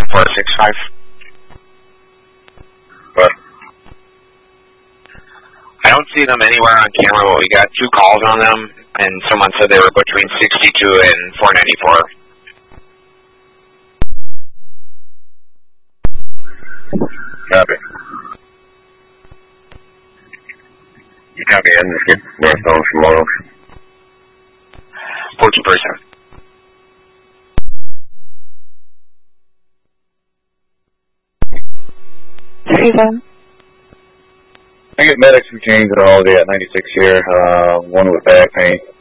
465. What? I don't see them anywhere on camera, but we got 2 calls on them, and someone said they were between 62 and 494. Copy. You copy in, get northbound from Laurel. 14%. Susan. I get medics from James and all day at 96 here, one with back pain.